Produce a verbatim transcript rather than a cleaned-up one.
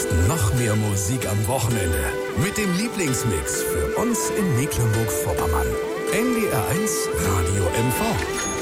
Jetzt noch mehr Musik am Wochenende. Mit dem Lieblingsmix für uns in Mecklenburg-Vorpommern. N D R eins Radio M V.